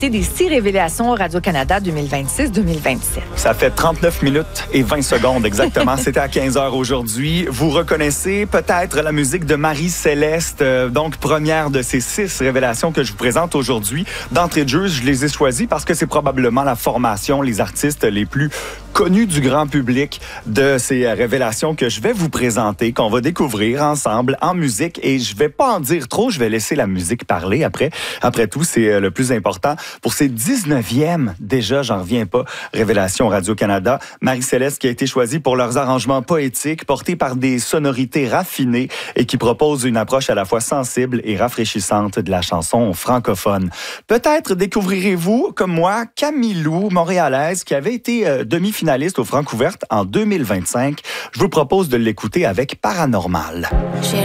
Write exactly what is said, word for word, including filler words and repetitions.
des six révélations Radio-Canada deux mille vingt-six deux mille vingt-sept. Ça fait trente-neuf minutes et vingt secondes exactement. C'était à quinze heures aujourd'hui. Vous reconnaissez peut-être la musique de Marie-Céleste, euh, donc première de ces six révélations que je vous présente aujourd'hui. D'entrée de jeu, je les ai choisies parce que c'est probablement la formation, les artistes les plus connus du grand public de ces révélations que je vais vous présenter, qu'on va découvrir ensemble en musique. Et je vais pas en dire trop, je vais laisser la musique parler après. Après tout, c'est le plus important. Pour ces dix-neuvième, déjà, j'en reviens pas, Révélation Radio-Canada, Marie-Céleste qui a été choisie pour leurs arrangements poétiques, portés par des sonorités raffinées et qui proposent une approche à la fois sensible et rafraîchissante de la chanson francophone. Peut-être découvrirez-vous, comme moi, Camille Lou, montréalaise, qui avait été euh, demi-finaliste au Francouverte en deux mille vingt-cinq. Je vous propose de l'écouter avec Paranormal.